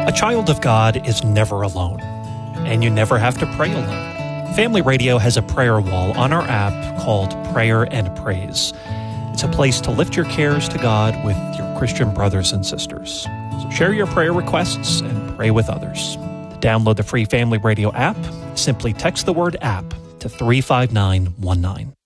A child of God is never alone, and you never have to pray alone. Family Radio has a prayer wall on our app called Prayer and Praise. It's a place to lift your cares to God with your Christian brothers and sisters. So share your prayer requests and pray with others. To download the free Family Radio app, simply text the word app to 35919.